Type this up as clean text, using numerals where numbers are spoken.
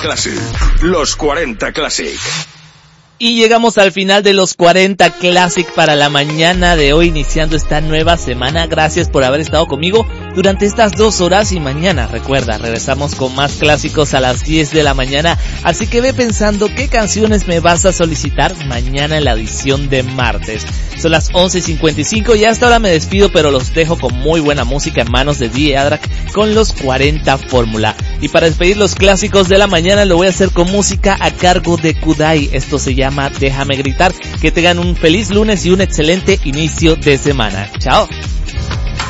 Classic. Los 40 Classic. Y llegamos al final de los 40 Classic para la mañana de hoy, iniciando esta nueva semana. Gracias por haber estado conmigo durante estas 2 horas y mañana, recuerda, regresamos con más clásicos a las 10 de la mañana. Así que ve pensando qué canciones me vas a solicitar mañana en la edición de martes. Son las 11:55 y hasta ahora me despido, pero los dejo con muy buena música en manos de DJ Adrak con los 40 Fórmula. Y para despedir los clásicos de la mañana lo voy a hacer con música a cargo de Kudai. Esto se llama Déjame Gritar. Que tengan un feliz lunes y un excelente inicio de semana. Chao.